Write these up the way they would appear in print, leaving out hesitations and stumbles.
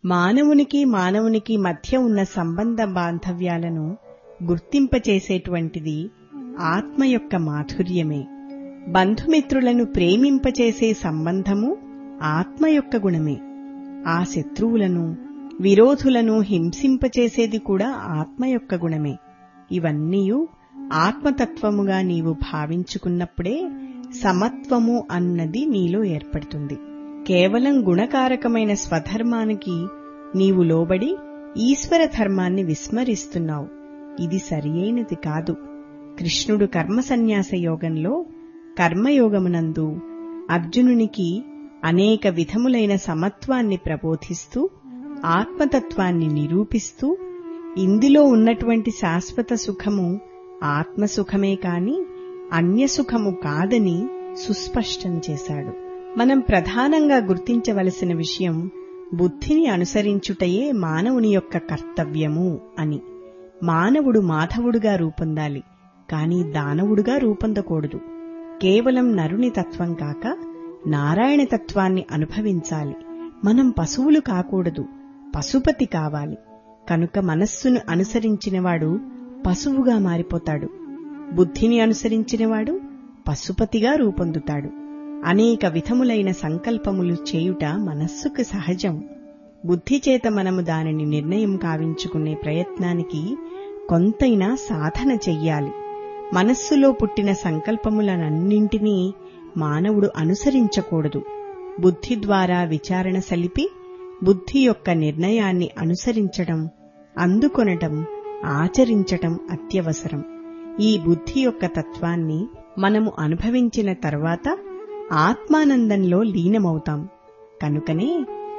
మానవునికి మధ్య ఉన్న సంబంధ బాంధవ్యాలను గుర్తింపచేసేటువంటిది ఆత్మ యొక్క మాధుర్యమే. బంధుమిత్రులను ప్రేమింపచేసే సంబంధము ఆత్మ యొక్క గుణమే. ఆ శత్రువులను, విరోధులను హింసింపచేసేది కూడా ఆత్మ యొక్క గుణమే. ఇవన్నీయు ఆత్మతత్వముగా నీవు భావించుకున్నప్పుడే సమత్వము అన్నది నీలో ఏర్పడుతుంది. కేవలం గుణకారకమైన స్వధర్మానికి నీవు లోబడి ఈశ్వర ధర్మాన్ని విస్మరిస్తున్నావు. ఇది సరియైనది కాదు. కృష్ణుడు కర్మ సన్యాస యోగంలో కర్మయోగమునందు అర్జునునికి అనేక విధములైన సమత్వాన్ని ప్రబోధిస్తూ ఆత్మతత్వాన్ని నిరూపిస్తూ ఇందులో ఉన్నటువంటి శాశ్వత సుఖము ఆత్మసుఖమే కాని అన్యసుఖము కాదని సుస్పష్టం చేశాడు. మనం ప్రధానంగా గుర్తించవలసిన విషయం బుద్ధిని అనుసరించుటయే మానవుని యొక్క కర్తవ్యము అని. మానవుడు మాధవుడుగా రూపొందాలి, కాని దానవుడుగా రూపొందకూడదు. కేవలం నరుని తత్వం కాక నారాయణ తత్వాన్ని అనుభవించాలి. మనం పశువులు కాకూడదు, పశుపతి కావాలి. కనుక మనస్సును అనుసరించినవాడు పశువుగా మారిపోతాడు, బుద్ధిని అనుసరించినవాడు పశుపతిగా రూపొందుతాడు. అనేక విధములైన సంకల్పములు చేయుట మనస్సుకు సహజం. బుద్ధిచేత మనము దానిని నిర్ణయం కావించుకునే ప్రయత్నానికి కొంతైనా సాధన చెయ్యాలి. మనస్సులో పుట్టిన సంకల్పములనన్నింటినీ మానవుడు అనుసరించకూడదు. బుద్ధి ద్వారా విచారణ సలిపి బుద్ధి యొక్క నిర్ణయాన్ని అనుసరించడం, అందుకొనటం, ఆచరించటం అత్యవసరం. ఈ బుద్ధి యొక్క తత్వాన్ని మనము అనుభవించిన తర్వాత ఆత్మానందంలో లీనమవుతాం. కనుకనే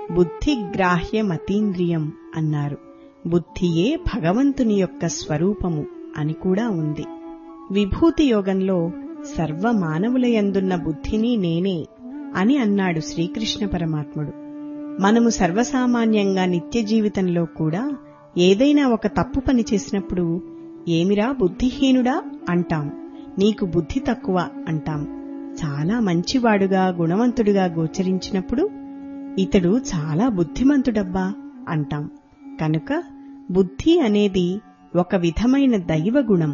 బుద్ధిగ్రాహ్యమతీంద్రియం అన్నారు. బుద్ధియే భగవంతుని యొక్క స్వరూపము అని కూడా ఉంది. విభూతి యోగంలో సర్వమానవులయందున్న బుద్ధిని నేనే అని అన్నాడు శ్రీకృష్ణ పరమాత్ముడు. మనము సర్వసామాన్యంగా నిత్య జీవితంలో కూడా ఏదైనా ఒక తప్పు పని చేసినప్పుడు ఏమిరా బుద్ధిహీనుడా అంటాం, నీకు బుద్ధి తక్కువ అంటాం. చాలా మంచివాడుగా గుణవంతుడిగా గోచరించినప్పుడు ఇతడు చాలా బుద్ధిమంతుడబ్బా అంటాం. కనుక బుద్ధి అనేది ఒక విధమైన దైవగుణం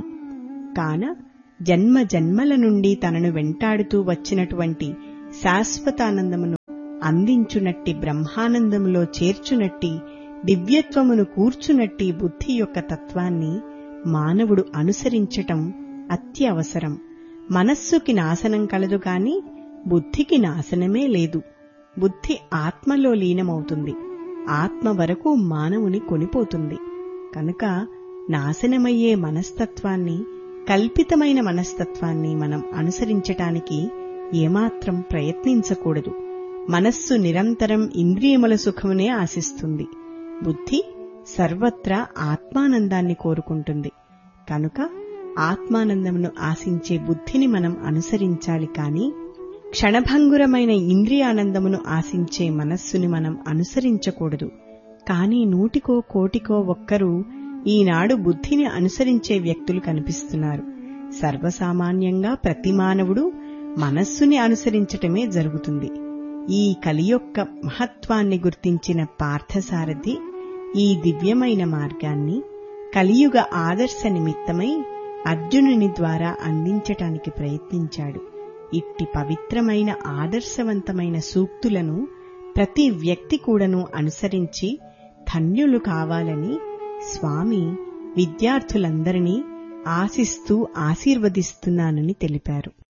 కాన జన్మ జన్మల నుండి తనను వెంటాడుతూ వచ్చినటువంటి శాశ్వతానందమును అందించునట్టి, బ్రహ్మానందములో చేర్చునట్టి, దివ్యత్వమును కూర్చునట్టి బుద్ధి యొక్క తత్వాన్ని మానవుడు అనుసరించటం అత్యవసరం. మనస్సుకి నాశనం కలదు కాని బుద్ధికి నాశనమే లేదు. బుద్ధి ఆత్మలో లీనమవుతుంది, ఆత్మ వరకు మానవుని కొనిపోతుంది. కనుక నాశనమయ్యే మనస్తత్వాన్ని, కల్పితమైన మనస్తత్వాన్ని మనం అనుసరించటానికి ఏమాత్రం ప్రయత్నించకూడదు. మనస్సు నిరంతరం ఇంద్రియముల సుఖమునే ఆశిస్తుంది. బుద్ధి సర్వత్రా ఆత్మానందాన్ని కోరుకుంటుంది. కనుక ఆత్మానందమును ఆశించే బుద్ధిని మనం అనుసరించాలి కాని క్షణభంగురమైన ఇంద్రియానందమును ఆశించే మనస్సుని మనం అనుసరించకూడదు. కాని నూటికో కోటికో ఒక్కరు ఈనాడు బుద్ధిని అనుసరించే వ్యక్తులు కనిపిస్తున్నారు. సర్వసామాన్యంగా ప్రతి మానవుడు మనస్సుని అనుసరించటమే జరుగుతుంది. ఈ కలి యొక్క మహత్వాన్ని గుర్తించిన పార్థసారథి ఈ దివ్యమైన మార్గాన్ని కలియుగ ఆదర్శ నిమిత్తమై అర్జునుని ద్వారా అందించటానికి ప్రయత్నించాడు. ఇట్టి పవిత్రమైన ఆదర్శవంతమైన సూక్తులను ప్రతి వ్యక్తి కూడాను అనుసరించి ధన్యులు కావాలని స్వామి విద్యార్థులందరినీ ఆశిస్తూ ఆశీర్వదిస్తున్నానని తెలిపారు.